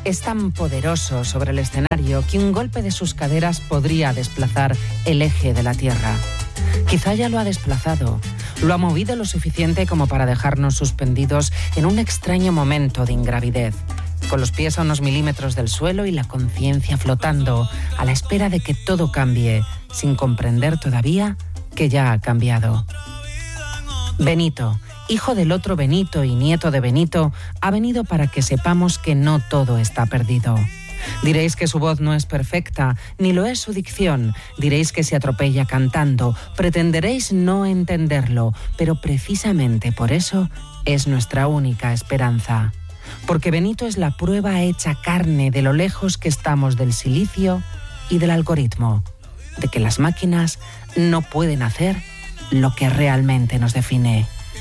Es tan poderoso sobre el escenario que un golpe de sus caderas podría desplazar el eje de la Tierra. Quizá ya lo ha desplazado, lo ha movido lo suficiente como para dejarnos suspendidos en un extraño momento de ingravidez, con los pies a unos milímetros del suelo y la conciencia flotando, a la espera de que todo cambie, sin comprender todavía que ya ha cambiado. Benito, hijo del otro Benito y nieto de Benito, ha venido para que sepamos que no todo está perdido. Diréis que su voz no es perfecta, ni lo es su dicción. Diréis que se atropella cantando. Pretenderéis no entenderlo, pero precisamente por eso es nuestra única esperanza. Porque Benito es la prueba hecha carne de lo lejos que estamos del silicio y del algoritmo, de que las máquinas no pueden hacer lo que realmente nos define.